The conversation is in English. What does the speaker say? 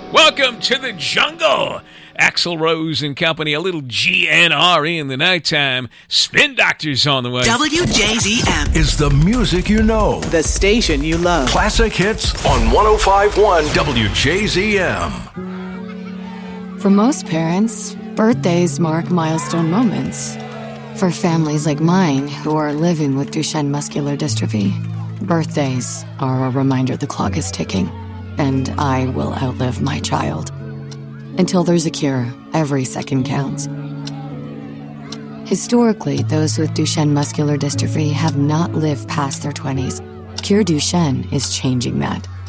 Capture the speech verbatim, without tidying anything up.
Welcome to the jungle. Axl Rose and company, a little G N R E in the nighttime. Spin Doctors on the way. W J Z M is the music you know. The station you love. Classic hits on one oh five point one W J Z M. For most parents, birthdays mark milestone moments. For families like mine who are living with Duchenne muscular dystrophy, birthdays are a reminder the clock is ticking, and I will outlive my child. Until there's a cure, every second counts. Historically, those with Duchenne muscular dystrophy have not lived past their twenties. Cure Duchenne is changing that.